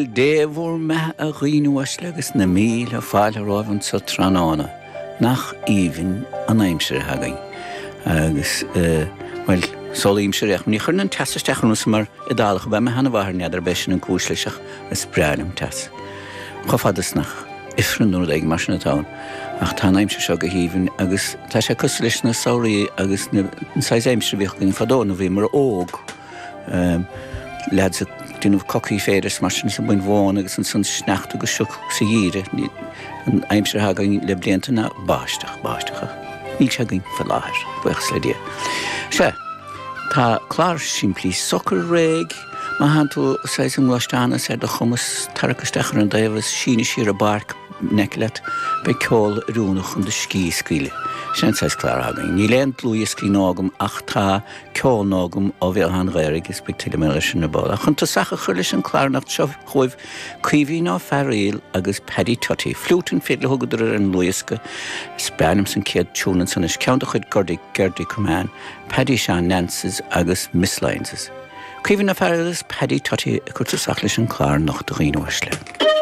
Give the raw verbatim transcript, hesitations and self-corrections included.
Déhúr me a ghínúas legus na míle fáil ráhann sa tránána nach íbhín an aimsir hagain. Agus, well, sol ímsir eich, ní churn an teasaisteach an mar idálach be me hana bhahar neadar besin an cúsleiseach a sprálim teas. Chofadas nach ifrin núr ag mar sin atán, ach tá aimsir seo go híbhín agus tá sé cos leis na saoirí agus na sais aimsir bhíoch gin fadóna bhí mar óg. Lead sa dúnmh cocaí féidir mar sin sa buin bháin agus an san sneacht agus siúch sa dhíre. An aimsir hagain le blianta na báisteach, báisteach. Níl se gin fa láthir, buchas le dia. Se, tá clár simplí soccer réig, má han tú sais an gláisteanna sé do chumas taracastechar an daobhas sína sír a barc neclet be ceol rúnach an de cí scíle. Sin sais clár hagain. Ní leant lúi scrí nágam ach tá ceol nágam ó bhil han réig is be tiile meile sin na bála. Chun tá sacha chulis an clárnacht seo chuibh cuihí ná feréil agus Paddy Tutty. Flútin féad le thugadar an luisca spánim san céad túnan san is ceanta chuid gordaí gerdaí cumán, Paddy Sean Nances agus Miss Lineses. Cuihí ná feréil is Paddy Tutty a chuirta sach leis an clárnacht a ghínúis le.